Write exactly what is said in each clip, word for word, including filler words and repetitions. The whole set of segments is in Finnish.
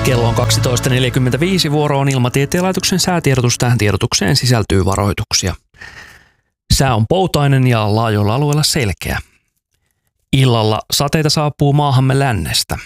Kello on kaksitoista neljäkymmentäviisi, vuoro on Ilmatieteen laitoksen säätiedotus. Tähän tiedotukseen sisältyy varoituksia. Sää on poutainen ja laajoilla alueilla selkeä. Illalla sateita saapuu maahamme lännestä.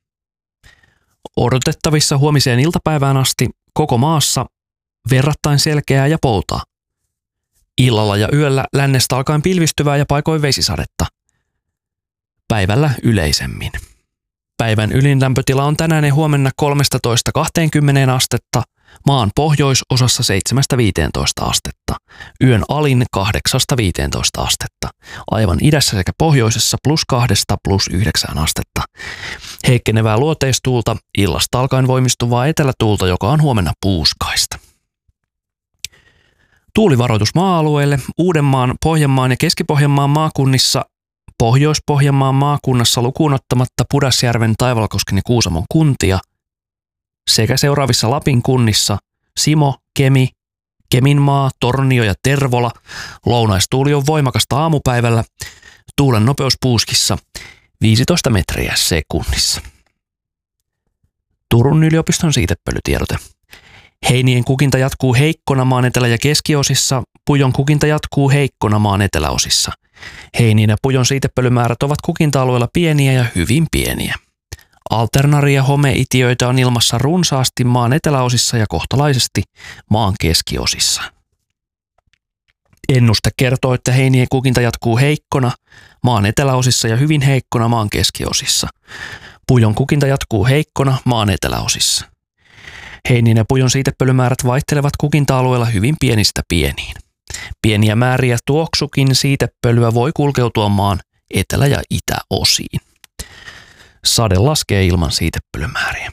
Odotettavissa huomiseen iltapäivään asti koko maassa verrattain selkeää ja poutaa. Illalla ja yöllä lännestä alkaen pilvistyvää ja paikoin vesisadetta. Päivällä yleisemmin. Päivän ylin lämpötila on tänään ja huomenna kolmetoista kaksikymmentä astetta, maan pohjoisosassa seitsemästä viiteentoista astetta, yön alin kahdeksasta viiteentoista astetta, aivan idässä sekä pohjoisessa plus kahdesta plus yhdeksään astetta. Heikkenevää luoteistuulta, illasta alkaen voimistuvaa etelätuulta, joka on huomenna puuskaista. Tuulivaroitus maa-alueille: Uudenmaan, Pohjanmaan ja Keski-Pohjanmaan maakunnissa, Pohjois-Pohjanmaan maakunnassa lukuun ottamatta Pudasjärven, Taivalkosken ja Kuusamon kuntia sekä seuraavissa Lapin kunnissa Simo, Kemi, Keminmaa, Tornio ja Tervola. Lounaistuuli on voimakasta aamupäivällä. Tuulen nopeus puuskissa viisitoista metriä sekunnissa. Turun yliopiston siitepölytiedote. Heinien kukinta jatkuu heikkona maan etelä- ja keskiosissa. Pujon kukinta jatkuu heikkona maan eteläosissa. Heinien ja pujon siitepölymäärät ovat kukinta-alueella pieniä ja hyvin pieniä. Alternaria- ja homeitiöitä on ilmassa runsaasti maan eteläosissa ja kohtalaisesti maan keskiosissa. Ennuste kertoo, että heinien kukinta jatkuu heikkona maan eteläosissa ja hyvin heikkona maan keskiosissa. Pujon kukinta jatkuu heikkona maan eteläosissa. Heinien ja pujon siitepölymäärät vaihtelevat kukinta-alueella hyvin pienistä pieniin. Pieniä määriä tuoksukin siitepölyä voi kulkeutua maan etelä- ja itäosiin. Sade laskee ilman siitepölymääriä.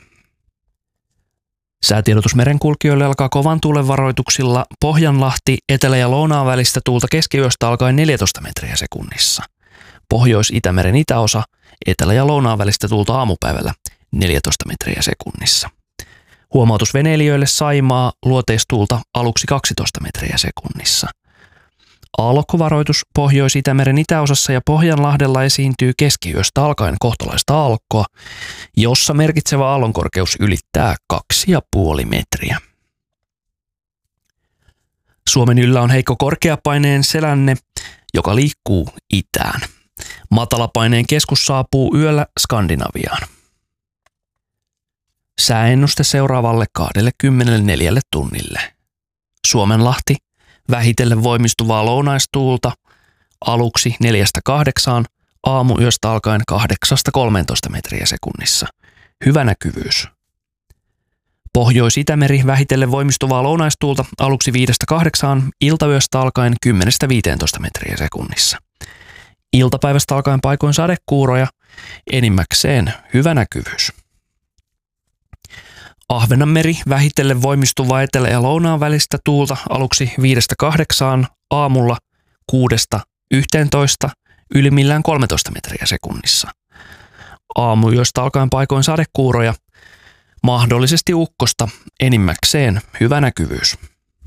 Säätiedotus merenkulkijoille alkaa kovan tuulen varoituksilla. Pohjanlahti, etelä- ja lounaan välistä tuulta keskiyöstä alkaen neljätoista metriä sekunnissa. Pohjois-Itämeren itäosa, etelä- ja lounaan välistä tuulta aamupäivällä neljätoista metriä sekunnissa. Huomautus veneilijöille: Saimaa, luoteistuulta aluksi kaksitoista metriä sekunnissa. Aallokkovaroitus: Pohjois-Itämeren itäosassa ja Pohjanlahdella esiintyy keskiyöstä alkaen kohtalaista aallokkoa, jossa merkitsevä aallonkorkeus ylittää kaksi pilkku viisi metriä. Suomen yllä on heikko korkeapaineen selänne, joka liikkuu itään. Matalapaineen keskus saapuu yöllä Skandinaviaan. Sääennuste seuraavalle kaksikymmentäneljä tunnille. Suomenlahti, vähitellen voimistuvaa lounaistuulta, aluksi neljästä kahdeksaan, aamuyöstä alkaen kahdeksasta kolmeentoista metriä sekunnissa. Hyvä näkyvyys. Pohjois-Itämeri, vähitellen voimistuvaa lounaistuulta, aluksi viidestä kahdeksaan, iltayöstä alkaen kymmenestä viiteentoista metriä sekunnissa. Iltapäivästä alkaen paikoin sadekuuroja, enimmäkseen hyvä näkyvyys. Ahvenanmeri, vähitellen voimistuvaa etelä- ja lounaan välistä tuulta, aluksi viidestä kahdeksaan, aamulla kuudesta yhteentoista, ylimmillään kolmetoista metriä sekunnissa. Aamuyöstä alkaen paikoin sadekuuroja, mahdollisesti ukkosta, enimmäkseen hyvä näkyvyys.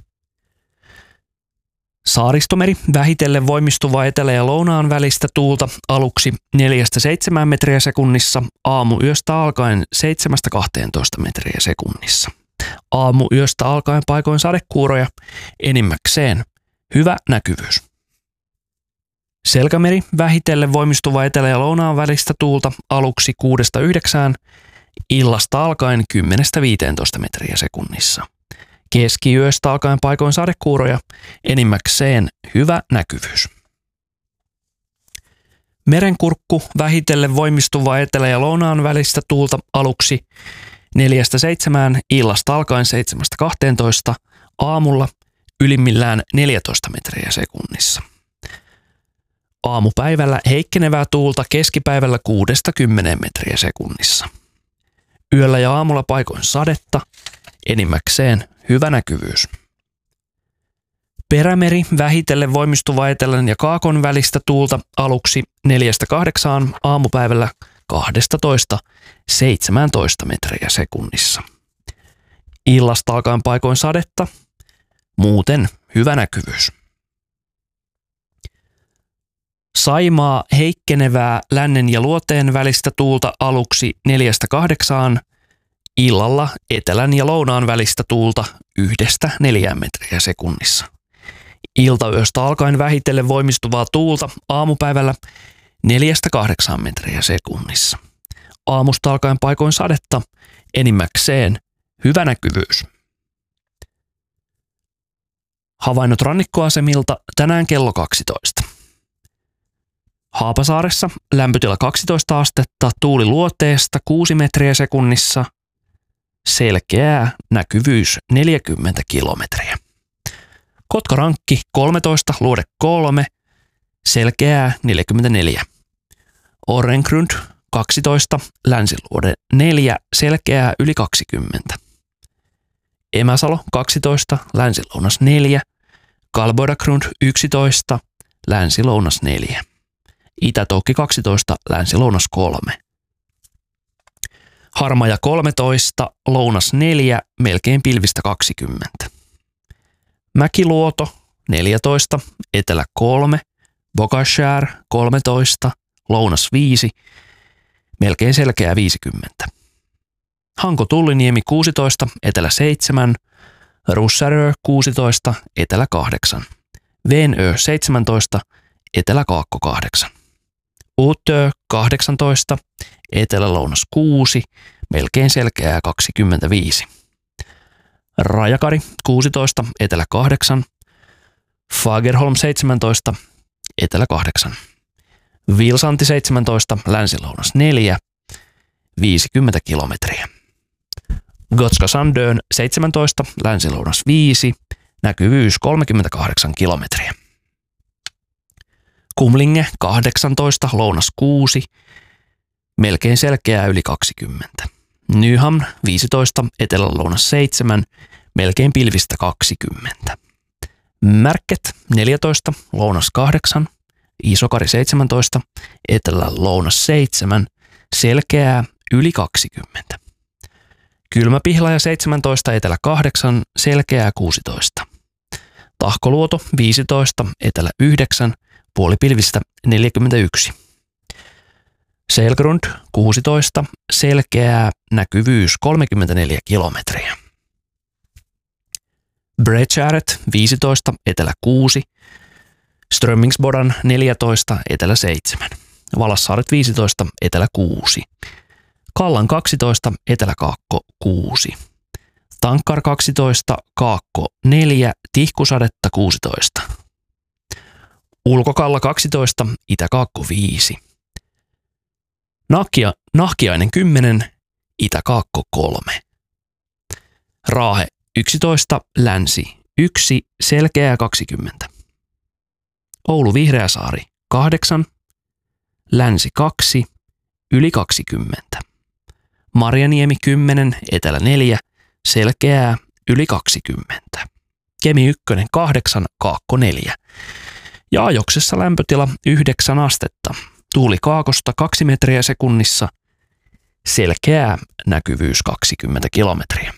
Saaristomeri, vähitellen voimistuvaa etelä- ja lounaan välistä tuulta, aluksi neljästä seitsemään metriä sekunnissa, aamuyöstä alkaen seitsemästä kahteentoista metriä sekunnissa. Aamuyöstä alkaen paikoin sadekuuroja, enimmäkseen hyvä näkyvyys. Selkämeri, vähitellen voimistuvaa etelä- ja lounaan välistä tuulta, aluksi kuudesta yhdeksään, illasta alkaen kymmenestä viiteentoista metriä sekunnissa. Keskiyöstä alkaen paikoin sadekuuroja, enimmäkseen hyvä näkyvyys. Merenkurkku, vähitellen voimistuvaa etelä- ja lounaan välistä tuulta, aluksi neljästä seitsemään, illasta alkaen seitsemästä kahteentoista, aamulla ylimmillään neljätoista metriä sekunnissa. Aamupäivällä heikkenevää tuulta, keskipäivällä kuudesta kymmeneen metriä sekunnissa. Yöllä ja aamulla paikoin sadetta, enimmäkseen hyvä näkyvyys. Perämeri, vähitellen voimistuva etelän ja kaakon välistä tuulta, aluksi neljästä kahdeksaan, aamupäivällä kaksitoista seitsemäntoista metriä sekunnissa. Illasta alkaen paikoin sadetta, muuten hyvä näkyvyys. Saimaa, heikkenevää lännen ja luoteen välistä tuulta, aluksi neljästä kahdeksaan, Illalla etelän ja lounaan välistä tuulta yhdestä neljään metriä sekunnissa. Iltayöstä alkaen vähitellen voimistuvaa tuulta aamupäivällä neljästä kahdeksaan metriä sekunnissa. Aamusta alkaen paikoin sadetta, enimmäkseen hyvä näkyvyys. Havainnot rannikkoasemilta tänään kello kaksitoista. Haapasaaressa lämpötila kaksitoista astetta, tuuli luoteesta kuusi metriä sekunnissa, selkeää näkyvyys neljäkymmentä kilometriä. Kotkarankki kolmetoista, luode kolme, selkeää neljäkymmentäneljä. Orrengrund kaksitoista, länsiluode neljä, selkeää yli kaksikymmentä. Emäsalo kaksitoista, länsilounas neljä, Kalboidagrund yksitoista, länsilounas neljä. Itä-Toukki kaksitoista, länsilounas kolme. Harmaja kolmetoista, lounas neljä, melkein pilvistä kaksikymmentä. Mäkiluoto neljätoista, etelä kolme, Bogashär kolmetoista, lounas viisi, melkein selkeää viisikymmentä. Hanko-Tulliniemi kuusitoista, etelä seitsemän, Russärö kuusitoista, etelä kahdeksan, Venö seitsemäntoista, etelä kaakko kahdeksan. Uutö kahdeksantoista, etelä-lounas kuusi, melkein selkeää kaksikymmentäviisi. Rajakari kuusitoista, etelä kahdeksan, Fagerholm seitsemäntoista, etelä kahdeksan. Vilsanti seitsemäntoista, länsilounas neljä, viisikymmentä kilometriä. Gotska Sandön seitsemäntoista, länsilounas viisi, näkyvyys kolmekymmentäkahdeksan kilometriä. Kumlinge kahdeksantoista, lounas kuusi, melkein selkeää yli kaksikymmentä. Nyhamn viisitoista, etelä-lounas seitsemän, melkein pilvistä kaksikymmentä. Märket neljätoista, lounas kahdeksan, Isokari seitsemäntoista, etelä-lounas seitsemän, selkeää yli kaksikymmentä. Kylmäpihlaja seitsemäntoista, etelä kahdeksan, selkeää kuusitoista. Tahkoluoto viisitoista, etelä yhdeksän, puolipilvistä neljäkymmentäyksi. Selgrund kuusitoista, selkeää näkyvyys kolmekymmentäneljä kilometriä. Bredskäret viisitoista, etelä kuusi, Strömmingsbodan neljätoista, etelä seitsemän, Valassaaret viisitoista, etelä kuusi, Kallan kaksitoista, etelä kaakko kuusi, Tankkar kaksitoista, kaakko neljä, Tihkusadetta kuusitoista, Ulkokalla kaksitoista, itä-kaakko viisi, Nahkia, Nahkiainen kymmenen, itä-kaakko kolme, Raahe yksitoista, länsi yksi, selkeää kaksikymmentä. Oulu Vihreäsaari kahdeksan, länsi kaksi, yli kaksikymmentä. Marjaniemi kymmenen, etelä neljä, selkeää yli kaksikymmentä. Kemi yksi kahdeksan, kaakko neljä. Ja Ajoksessa lämpötila yhdeksän astetta. Tuuli kaakosta kaksi metriä sekunnissa, selkeää näkyvyys kaksikymmentä kilometriä.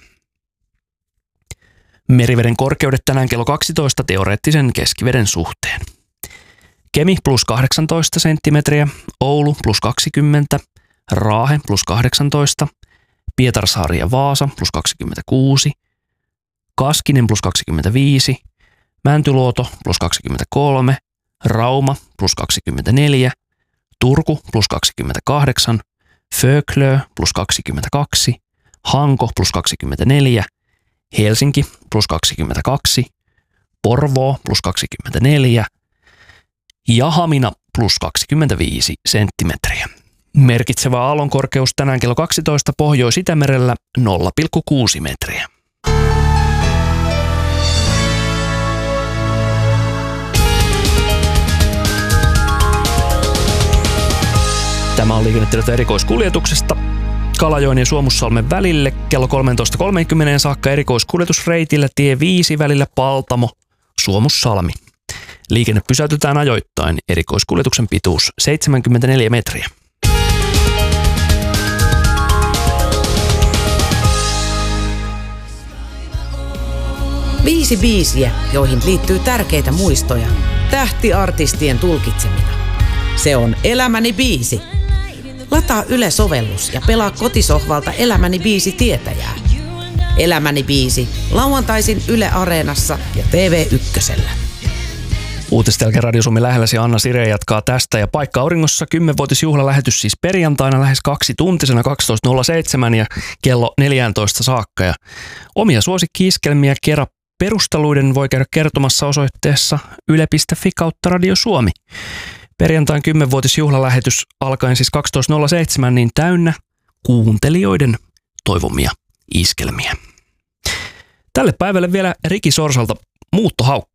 Meriveden korkeudet tänään kello kaksitoista teoreettisen keskiveden suhteen. Kemi plus kahdeksantoista senttimetriä, Oulu plus kaksikymmentä, Raahe plus kahdeksantoista, Pietarsaari ja Vaasa plus kaksikymmentäkuusi, Kaskinen plus kaksikymmentäviisi, Mäntyluoto plus kaksikymmentäkolme, Rauma plus kaksikymmentäneljä, Turku plus kaksikymmentäkahdeksan, Föklö plus kaksikymmentäkaksi, Hanko plus kaksikymmentäneljä, Helsinki plus kaksikymmentäkaksi, Porvoo plus kaksikymmentäneljä ja Hamina plus kaksikymmentäviisi senttimetriä. Merkitsevä aallonkorkeus tänään kello kaksitoista Pohjois-Itämerellä nolla pilkku kuusi metriä. Tämä on liikennetiedot erikoiskuljetuksesta. Kalajoen ja Suomussalmen välille kello kolmetoista kolmekymmentä saakka erikoiskuljetusreitillä tie viisi välillä Paltamo, Suomussalmi. Liikenne pysäytetään ajoittain, erikoiskuljetuksen pituus seitsemänkymmentäneljä metriä. Viisi biisiä, joihin liittyy tärkeitä muistoja. Tähtiartistien tulkitsemina. Se on Elämäni biisi. Lataa Yle-sovellus ja pelaa kotisohvalta Elämäni biisi tietäjää. Elämäni biisi, lauantaisin Yle Areenassa ja T V Ykkösellä. Uutisten jälkeen Radio Suomi lähelläsi Anna Sire jatkaa tästä ja Paikka auringossa kymmenvuotisjuhlalähetys siis perjantaina lähes kaksi tuntisena kaksitoista nolla seitsemän ja kello neljätoista saakka. Ja omia suosikki-iskelmiä kerran perusteluiden voi käydä kertomassa osoitteessa yle piste fi kautta Radio Suomi. Perjantain kymmenvuotisjuhlalähetys alkaen siis kaksitoista nolla seitsemän niin täynnä kuuntelijoiden toivomia iskelmiä. Tälle päivälle vielä Riki Sorsalta Muuttohaukka.